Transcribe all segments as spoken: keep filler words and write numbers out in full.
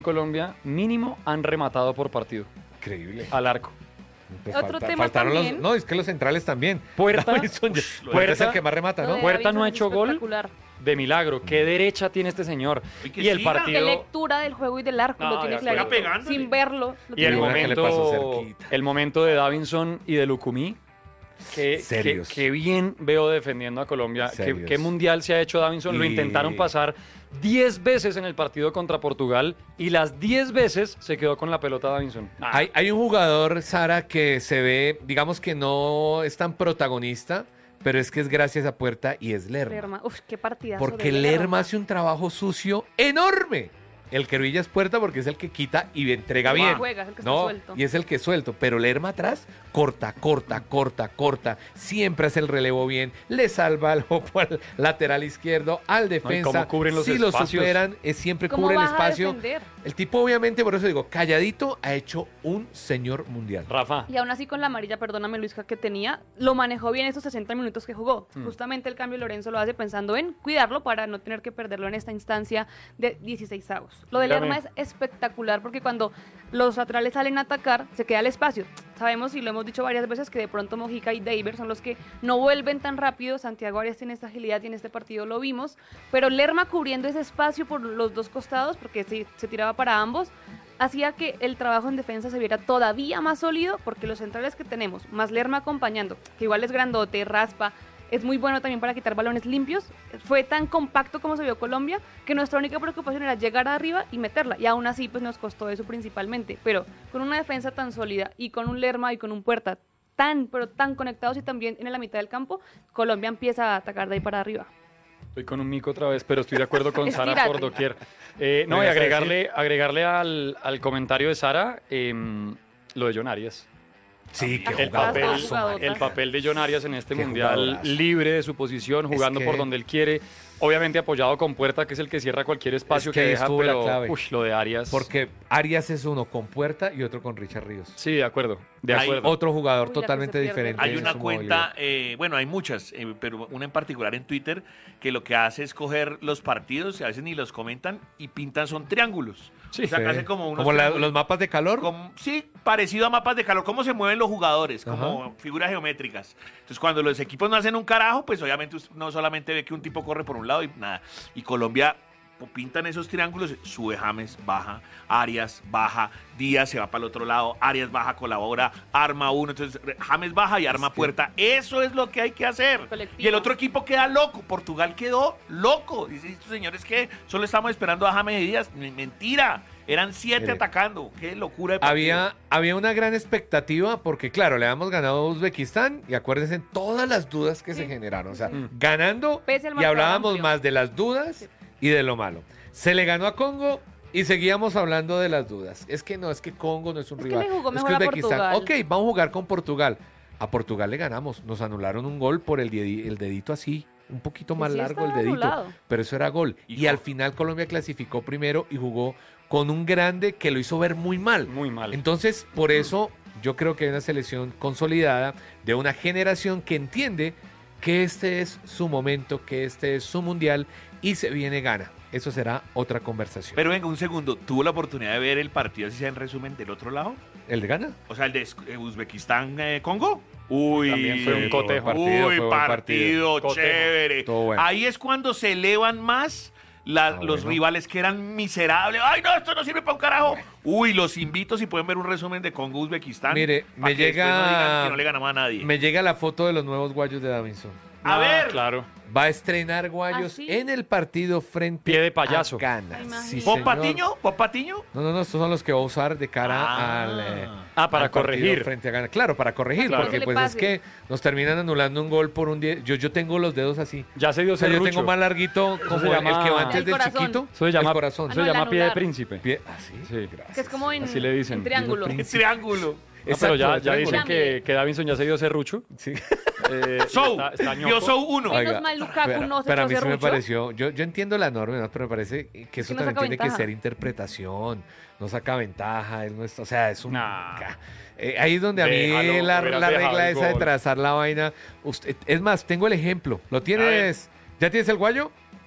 Colombia mínimo han rematado por partido. Increíble. Al arco. Pues Otro falta, tema faltaron también. Los, no, es que los centrales también. Puerta, Davinson, ush, Puerta es el que más remata, ¿no? Puerta no ha hecho gol de milagro. ¿Qué derecha tiene este señor? Y el siga. partido... Qué lectura del juego y del arco, no, lo tiene claro. Sin verlo. Lo y el tiene momento, el momento de Davinson y de Lucumí. Qué, qué, qué bien veo defendiendo a Colombia. Qué, qué mundial se ha hecho Davinson. Y... Lo intentaron pasar diez veces en el partido contra Portugal y las diez veces se quedó con la pelota Davinson. Ah. Hay, hay un jugador, Sara, que se ve, digamos que no es tan protagonista, pero es que es gracias a Puerta y es Lerma. Lerma. Uf, qué partidazo. Porque Lerma. Lerma hace un trabajo sucio enorme. El que brilla es Puerta porque es el que quita y entrega bien. Juega, es el que no, está suelto. Y es el que suelto. Pero Lerma atrás, corta, corta, corta, corta. Siempre hace el relevo bien. Le salva al, al lateral izquierdo, al defensa. No, cubren los si espacios? lo superan, es siempre cubre el espacio. El tipo, obviamente, por eso digo, calladito, ha hecho un señor mundial. Rafa. Y aún así con la amarilla, perdóname, Luisca, que tenía, lo manejó bien esos sesenta minutos que jugó. Hmm. Justamente el cambio Lorenzo lo hace pensando en cuidarlo para no tener que perderlo en esta instancia de dieciseisavos. Lo de Lerma es espectacular porque cuando los laterales salen a atacar, se queda el espacio. Sabemos y lo hemos dicho varias veces que de pronto Mojica y Daver son los que no vuelven tan rápido. Santiago Arias tiene esta agilidad y en este partido lo vimos. Pero Lerma cubriendo ese espacio por los dos costados, porque se, se tiraba para ambos, hacía que el trabajo en defensa se viera todavía más sólido porque los centrales que tenemos, más Lerma acompañando, que igual es grandote, raspa, es muy bueno también para quitar balones limpios. Fue tan compacto como se vio Colombia que nuestra única preocupación era llegar arriba y meterla. Y aún así pues nos costó eso principalmente. Pero con una defensa tan sólida y con un Lerma y con un Puerta tan, pero tan conectados y también en la mitad del campo, Colombia empieza a atacar de ahí para arriba. Estoy con un mico otra vez, pero estoy de acuerdo con Sara por doquier. Eh, no, y agregarle, agregarle al, al comentario de Sara eh, lo de John Arias. Sí, que el papel, el papel de John Arias en este mundial, jugadoras. Libre de su posición, jugando es que... por donde él quiere, obviamente apoyado con Puerta, que es el que cierra cualquier espacio es que, que deja, pero uy, lo de Arias. Porque Arias es uno con Puerta y otro con Richard Ríos. Sí, de acuerdo. De hay acuerdo. Otro jugador uy, totalmente diferente. Hay una cuenta, eh, bueno, hay muchas, eh, pero una en particular en Twitter, que lo que hace es coger los partidos, a veces ni los comentan, y pintan son triángulos. Sí, o sea, sí. hace como unos como la, los mapas de calor. Como, sí, parecido a mapas de calor, cómo se mueven los jugadores, como Ajá. figuras geométricas. Entonces, cuando los equipos no hacen un carajo, pues obviamente no solamente ve que un tipo corre por un lado y nada. Y Colombia pintan esos triángulos, sube James, baja, Arias, baja, Díaz se va para el otro lado, Arias baja, colabora, arma uno, entonces James baja y arma Puerta. Eso es lo que hay que hacer. Colectivo. Y el otro equipo queda loco, Portugal quedó loco. Dice, estos señores que solo estamos esperando a James y Díaz. Mentira, eran siete Mire, atacando. Qué locura de partido. Había, había una gran expectativa porque, claro, le habíamos ganado a Uzbekistán y acuérdense todas las dudas que sí. se generaron. O sea, sí. ganando y hablábamos amplio. más de las dudas sí. y de lo malo. Se le ganó a Congo y seguíamos hablando de las dudas. Es que no, es que Congo no es un es rival. Que le jugó es mejor que Uzbekistán. A ok, vamos a jugar con Portugal. A Portugal le ganamos. Nos anularon un gol por el, dedito, el dedito así. Un poquito más sí, largo el dedito. Anulado. Pero eso era gol. Hijo. Y al final Colombia clasificó primero y jugó con un grande que lo hizo ver muy mal. Muy mal. Entonces, por eso yo creo que hay una selección consolidada de una generación que entiende que este es su momento, que este es su mundial y se viene gana. Eso será otra conversación. Pero venga, un segundo. ¿Tuvo la oportunidad de ver el partido, si sea en resumen, del otro lado? ¿El de Ghana? O sea, el de Uzbekistán-Congo. Eh, Uy, también fue un cotejo. Partido, Uy, partido, partido chévere. Bueno. Ahí es cuando se elevan más la, ah, los bueno. rivales que eran miserables. ¡Ay, no, esto no sirve para un carajo! Uy, los invito si pueden ver un resumen de Congo-Uzbekistán. Mire, me llega... No digan que no le ganamos a nadie. Me llega la foto de los nuevos guayos de Davinson. A ah, ver. Claro. Va a estrenar Guayos ¿Ah, sí? en el partido frente Pie de payaso. a Ghana. Sí, ¿Bob Patiño? ¿Bob Patiño? No, no, no, estos son los que va a usar de cara ah. al eh, Ah, para al corregir. Frente a Ghana. Claro, para corregir, claro. porque pues pase. es que nos terminan anulando un gol por un diez. Yo, yo tengo los dedos así. Ya se dio o sea, yo tengo más larguito como llama... el que va antes del chiquito. Eso se llama, el corazón. Eso se llama pie de príncipe. Pie... ¿Ah, sí? Sí. Gracias. Que es como en, así le dicen. en triángulo. En triángulo. No, pero ya, ya dicen que, que Davinson ya se dio serrucho. Sí. Eh, Sou, está, está yo soy uno. Menos mal Lukaku no se Pero a mí sí me serrucho. pareció, yo, yo entiendo la norma, ¿no? Pero me parece que eso no también tiene ventaja. que ser interpretación, no saca ventaja, él no es, o sea, es un... Nah. Eh, ahí es donde a mí Déjalo, la, la regla esa gol. de trazar la vaina, usted, es más, tengo el ejemplo, ¿lo tienes? ¿Ya tienes el guayo?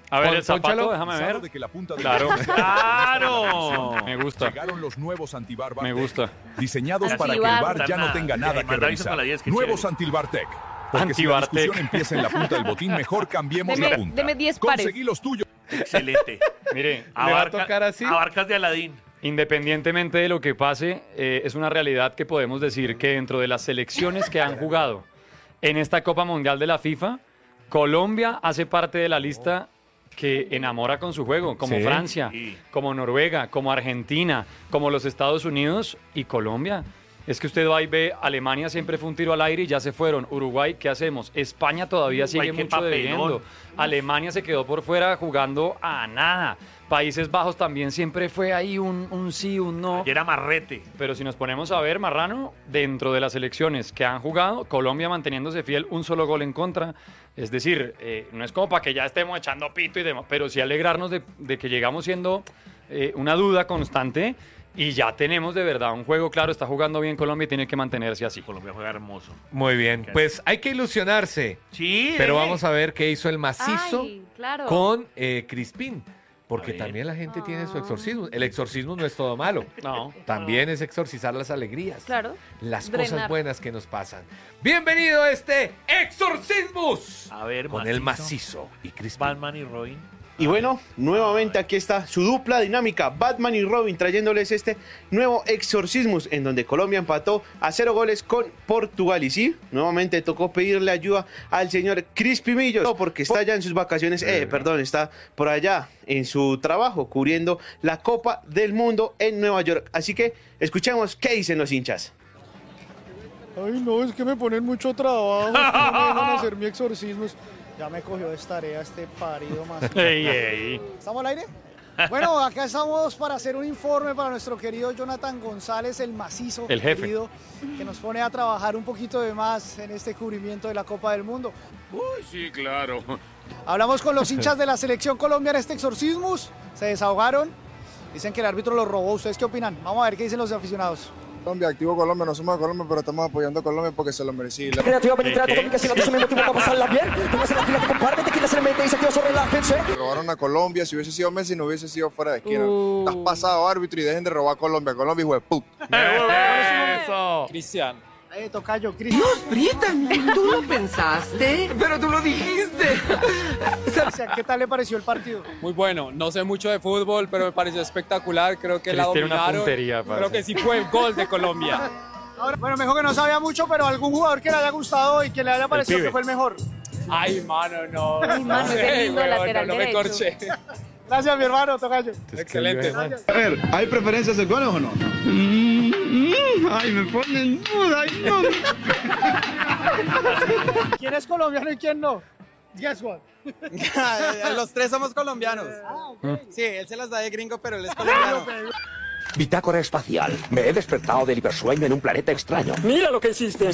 A ver, Pon- el zapato, pónchalo. déjame ver. De que la punta de Claro. la- ¡Claro! Me gusta. Llegaron los nuevos antibar Me Bartec, gusta. diseñados Antibar. para que el bar ya no tenga nada Eh, que manda aviso revisar. con la diez, qué Nuevos chévere. antibar Tech. Porque si la Antibar Tech. discusión empieza en la punta del botín, mejor cambiemos Deme- la punta. deme diez pares. Conseguí los tuyos. Excelente. Mire, va a Abarca- tocar así? Abarcas de Aladín. independientemente de lo que pase, eh, es una realidad que podemos decir que dentro de las selecciones que han jugado en esta Copa Mundial de la FIFA, Colombia hace parte de la lista que enamora con su juego, como Sí. Francia, Sí. como Noruega, como Argentina, como los Estados Unidos y Colombia. Es que usted va y ve, Alemania siempre fue un tiro al aire y ya se fueron. Uruguay, ¿qué hacemos? España todavía Uruguay, sigue qué mucho papelón. debiendo. Alemania se quedó por fuera jugando a nada. Países Bajos también siempre fue ahí un, un sí, un no. Y era Marrete. Pero si nos ponemos a ver, Marrano, dentro de las selecciones que han jugado, Colombia manteniéndose fiel, un solo gol en contra. Es decir, eh, no es como para que ya estemos echando pito y demás, pero sí alegrarnos de, de que llegamos siendo eh, una duda constante y ya tenemos de verdad un juego claro. Está jugando bien Colombia y tiene que mantenerse así. Colombia juega hermoso. Muy bien, pues hay que ilusionarse. Sí. Pero eh. vamos a ver qué hizo el macizo Ay, claro. con eh, Crispín. Porque A ver. también la gente tiene su Ah. exorcismo. El exorcismo no es todo malo. No. También es exorcizar las alegrías. Claro. Las Drenar. cosas buenas que nos pasan. Bienvenido a este Exorcismus. A ver, Con el macizo y Crispín. Batman y Robin. Y bueno, nuevamente aquí está su dupla dinámica, Batman y Robin, trayéndoles este nuevo Exorcismus, en donde Colombia empató a cero goles con Portugal. Y sí, nuevamente tocó pedirle ayuda al señor Crispy Millos, porque está ya en sus vacaciones, eh, perdón, está por allá en su trabajo, cubriendo la Copa del Mundo en Nueva York. Así que escuchemos qué dicen los hinchas. Ay, no, es que me ponen mucho trabajo, es que no me dejan hacer mi exorcismo. Ya me cogió de tarea este parido más. Ey, ey. ¿Estamos al aire? Bueno, acá estamos para hacer un informe para nuestro querido Jonathan González, el macizo, El jefe. querido, que nos pone a trabajar un poquito de más en este cubrimiento de la Copa del Mundo. Uy, sí, claro. Hablamos con los hinchas de la selección colombiana en este exorcismus, se desahogaron, dicen que el árbitro los robó. ¿Ustedes qué opinan? Vamos a ver qué dicen los aficionados. Colombia, activo Colombia, no somos de Colombia, pero estamos apoyando a Colombia porque se lo merecía. La- Creativa, penetrante, ¿Qué? cómica, sin la mi motivo para pasarla bien. Póngase la fila que comparte, tequila se le mete y se quedó sobre la gente. Le robaron a Colombia, si hubiese sido Messi no hubiese sido fuera de esquina. Uh. Estás pasado, árbitro, y dejen de robar a Colombia. Colombia, hijo de puta. Eso. Cristian. Eh, tocayo, Cris. Frietan, tú lo pensaste, pero tú lo dijiste. Cristian, ¿qué tal le pareció el partido? Muy bueno. No sé mucho de fútbol, pero me pareció espectacular. Creo que la Cris tiene una dominaron. puntería, parce. Creo que sí fue el gol de Colombia. Ahora, bueno, me dijo que no sabía mucho, pero algún jugador que le haya gustado y que le haya parecido pibe. que fue el mejor. Ay, mano, no. Ay, mano, no ese sé, lindo weón, lateral no, no me derecho. corché. Gracias, mi hermano, tocayo. Excelente. Gracias. A ver, ¿hay preferencias sexuales o no? Ay, me ponen duda. Ay, no. ¿Quién es colombiano y quién no? Guess what? Los tres somos colombianos. Ah, ok. Sí, él se las da de gringo, pero él es colombiano. Bitácora espacial. Me he despertado del hipersueño en un planeta extraño. Mira lo que hiciste.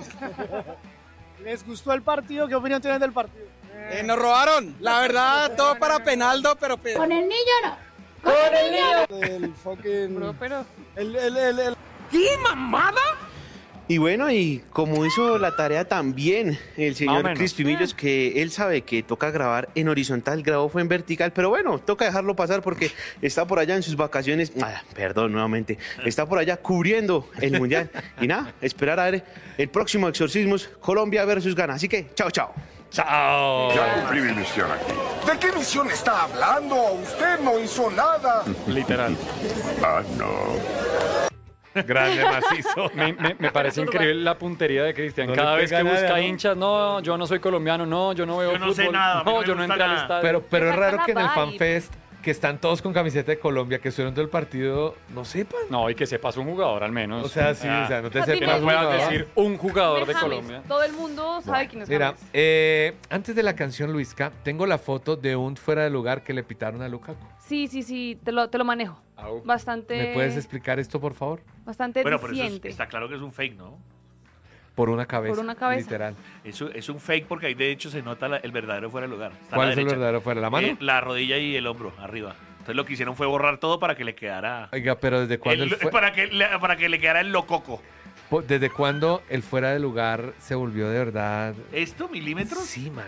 ¿Les gustó el partido? ¿Qué opinión tienen del partido? Eh, nos robaron. La verdad, todo para Penaldo, pero... pe- Con el niño no. Con el niño. El fucking... Bro, pero... El, el, el, el- ¿Qué mamada? Y bueno, y como hizo la tarea también el Más o señor menos. Crispy Millos, que él sabe que toca grabar en horizontal, grabó fue en vertical, pero bueno, toca dejarlo pasar porque está por allá en sus vacaciones, ah, perdón nuevamente, está por allá cubriendo el Mundial. Y nada, esperar a ver el próximo Exorcismus, Colombia versus Ghana. Así que, chao, chao. Chao. Ya cumplí mi misión aquí. ¿De qué misión está hablando? Usted no hizo nada. Literal. Ah, no. Grande macizo. Me, me- me parece increíble la puntería de Cristian. No Cada le vez que pega nada, busca ¿no? hinchas, no, yo no soy colombiano, no, yo no veo Yo no fútbol. sé nada, a mí no no, me yo no gusta entré al nada. estadio. Pero, pero es Exacto, raro que en el la vibe. FanFest, que están todos con camiseta de Colombia, que estuvieron todo el partido, no sepan. No, y que sepas un jugador al menos. O sea, sí, Ah, o sea, no te Ah, que sepas. dime. no un puedas jugador. decir un jugador de James. Colombia. Todo el mundo sabe quién es Mira, James. eh, antes de la canción, Luisca, tengo la foto de un fuera de lugar que le pitaron a Lukaku. Sí, sí, sí, te lo, te lo manejo. Au. Bastante... ¿Me puedes explicar esto, por favor? Bastante Bueno, pero eso es- diciente. está claro que es un fake, ¿no? Por una cabeza. Por una cabeza. Literal. Eso es un fake porque ahí de hecho se nota la- el verdadero fuera de lugar. Está a ¿Cuál la es el derecha. verdadero fuera? ¿La mano? Eh, la rodilla y el hombro, arriba. Entonces lo que hicieron fue borrar todo para que le quedara... Oiga, pero ¿desde cuándo, el- el fue- para, que, le- para que le quedara el lococo. po- ¿desde cuándo el fuera de lugar se volvió de verdad? ¿Esto, milímetros? Sí, marica.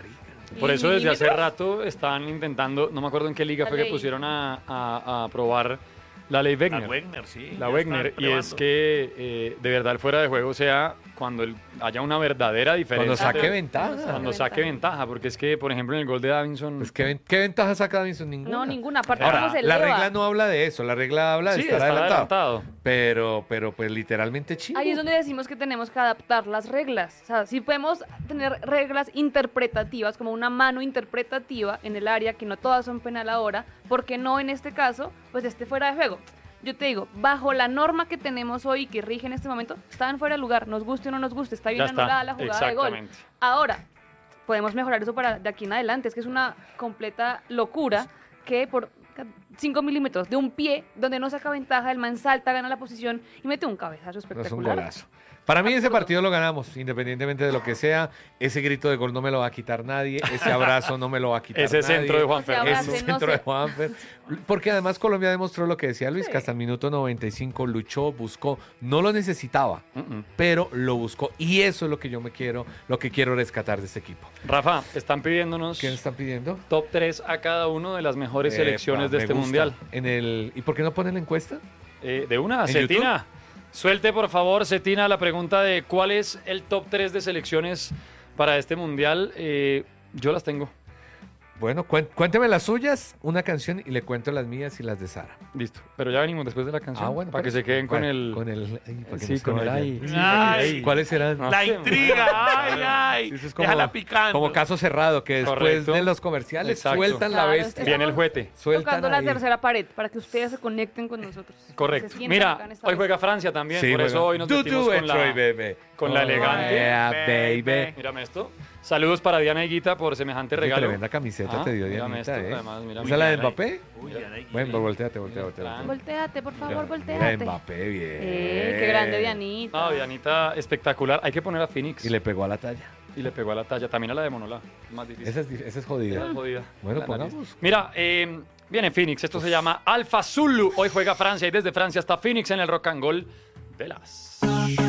Por eso desde hace rato están intentando, no me acuerdo en qué liga fue que pusieron a, a, a aprobar la ley Wegner. La Wegner, sí. La Wegner. Y es que eh, de verdad el fuera de juego sea cuando el, haya una verdadera diferencia. Cuando saque ventaja. Cuando saque ventaja. Porque es que, por ejemplo, en el gol de Davinson... Pues ¿qué, ¿qué ventaja saca Davinson? Ninguna. No, ninguna. Aparte, Ahora, ¿cómo se la eleva? regla no habla de eso. La regla habla de Sí, estar está adelantado. adelantado. Pero, pero pues literalmente chido. Ahí es donde decimos que tenemos que adaptar las reglas. O sea, si podemos tener reglas interpretativas, como una mano interpretativa en el área, que no todas son penal ahora, ¿por qué no en este caso, pues este fuera de juego? Yo te digo, bajo la norma que tenemos hoy, que rige en este momento, estaban fuera de lugar, nos guste o no nos guste, está bien Ya está, anulada la jugada de gol. exactamente. Ahora, podemos mejorar eso para de aquí en adelante, es que es una completa locura que por cinco milímetros de un pie, donde no saca ventaja, el man salta, gana la posición y mete un cabezazo espectacular. Es un golazo. Para mí ese partido lo ganamos, independientemente de lo que sea. Ese grito de gol no me lo va a quitar nadie. Ese abrazo no me lo va a quitar Ese nadie. centro de Juanfer. Ese no centro sé. de Juanfer. Porque además Colombia demostró lo que decía Luis, que hasta el minuto noventa y cinco luchó, buscó. No lo necesitaba, Mm-mm. pero lo buscó. Y eso es lo que yo me quiero, lo que quiero rescatar de este equipo. Rafa, están pidiéndonos ¿Qué están pidiendo? top tres a cada uno de las mejores Epa, selecciones de me este gusta. mundial. En el, ¿y por qué no ponen la encuesta? Eh, de una, ¿En Cetina. Suelte, por favor, Cetina, la pregunta de cuál es el top tres de selecciones para este mundial. Eh, yo las tengo. Bueno, cuen- cuénteme las suyas, una canción y le cuento las mías y las de Sara. Listo. Pero ya venimos después de la canción. Ah, bueno, para que por se eso. queden con ¿Cuál? el... Con el... ay, para que Sí, no se con el vayan. ay. Sí, ay. ¿Cuáles serán? No La sé. intriga, ay, ay. Eso es como, Déjala picando. como caso cerrado, que después Correcto. de los comerciales Exacto. sueltan la Claro, bestia. Viene el juguete. Sueltan Tocando la ahí. tercera pared para que ustedes se conecten con nosotros. Correcto. Se sientan acá en Mira, esta hoy mesa. juega Francia también, Sí, por juega. eso hoy nos Do vestimos do it, con la, Troy, baby. con la Oh, elegante. yeah, baby. Mírame esto. Saludos para Diana Higuita por semejante Qué regalo. tremenda camiseta Ah, te dio mírame Dianita, esto, ¿eh? además, mira, ¿Esa es la de Diana. Mbappé? Uy, Diana Higuita. Bueno, pues volteate, volteate, Mira, volteate. Volteate, por favor, Mira, volteate. Mbappé, bien. Eh, qué grande Dianita. No, Dianita, espectacular. Hay que poner a Phoenix. Y le pegó a la talla. Y le pegó a la talla. También a la de Monolá. Más difícil. Esa es, dif- esa es jodida. Esa es jodida. Bueno, La nariz. pongamos. Mira, eh, viene Phoenix. Esto se llama Alfa Zulu. Hoy juega Francia y desde Francia está Phoenix en el Rock and Roll de las...